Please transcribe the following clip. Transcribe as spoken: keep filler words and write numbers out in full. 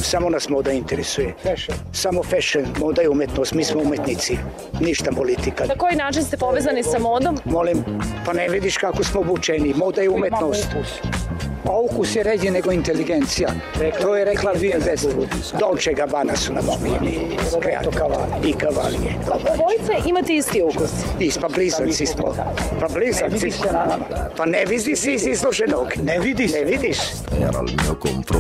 samo nas moda interesuje. Samo fashion, moda je umetnost, mi smo umetnici, ništa politika. Na koji način ste povezani sa modom? Molim, pa ne vidiš kako smo obučeni, moda je umetnost. A ukus je ređi nego inteligencija. To je rekla Vivienne Westwood. Dolce Gabbana su nam omiljeni. I Cavalli. Obojice imate isti ukus. Is, pa blizanci smo. Pa blizanci. Pa ne vidiš si iz izloženog. Ne vidiš. Ne vidiš.